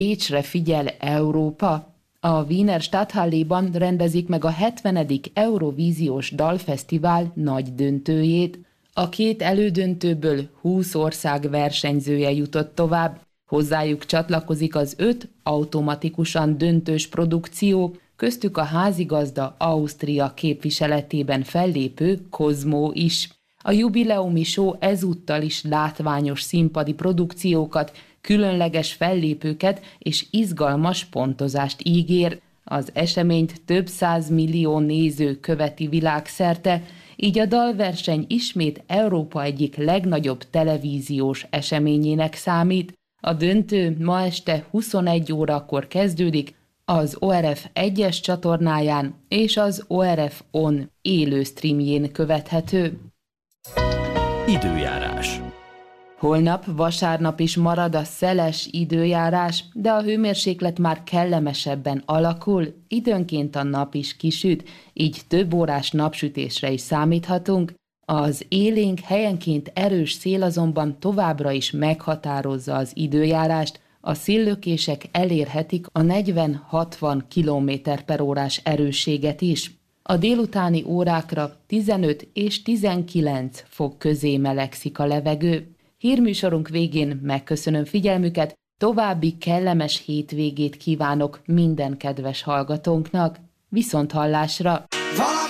Pécsre figyel Európa. A Wiener Stadthalléban rendezik meg a 70. Eurovíziós Dalfesztivál nagy döntőjét. A két elődöntőből 20 ország versenyzője jutott tovább. Hozzájuk csatlakozik az 5 automatikusan döntős produkció, köztük a házigazda Ausztria képviseletében fellépő Kozmó is. A jubileumi show ezúttal is látványos színpadi produkciókat, különleges fellépőket és izgalmas pontozást ígér. Az eseményt több 100 millió néző követi világszerte, így a dalverseny ismét Európa egyik legnagyobb televíziós eseményének számít. A döntő ma este 21 órakor kezdődik az ORF 1-es csatornáján és az ORF On élő streamjén követhető. Időjárás. Holnap, vasárnap is marad a szeles időjárás, de a hőmérséklet már kellemesebben alakul, időnként a nap is kisüt, így több órás napsütésre is számíthatunk. Az élénk, helyenként erős szél azonban továbbra is meghatározza az időjárást, a széllökések elérhetik a 40-60 km/órás erősséget is. A délutáni órákra 15 és 19 fok közé melegszik a levegő. Hírműsorunk végén megköszönöm figyelmüket, további kellemes hétvégét kívánok minden kedves hallgatónknak. Viszonthallásra!